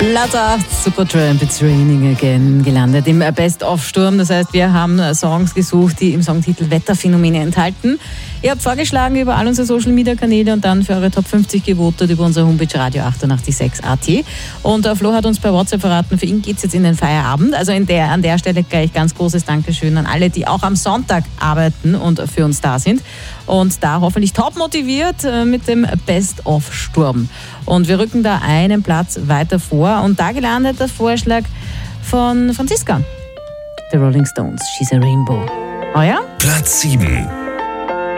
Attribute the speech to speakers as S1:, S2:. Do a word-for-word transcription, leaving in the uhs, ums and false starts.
S1: Platz acht, Supertramp, It's Raining Again, gelandet im Best-of-Sturm. Das heißt, wir haben Songs gesucht, die im Songtitel Wetterphänomene enthalten. Ihr habt vorgeschlagen über all unsere Social-Media-Kanäle und dann für eure Top fünfzig gewotet über unsere Homepage Radio achtundachtzig Komma sechs Punkt at. Und äh, Flo hat uns bei WhatsApp verraten, für ihn geht es jetzt in den Feierabend. Also in der, an der Stelle gleich ganz großes Dankeschön an alle, die auch am Sonntag arbeiten und für uns da sind. Und da hoffentlich top motiviert äh, mit dem Best-of-Sturm. Und wir rücken da einen Platz weiter vor. Und da gelandet der Vorschlag von Franziska. The Rolling Stones, She's a Rainbow. Oh ja?
S2: Platz sieben.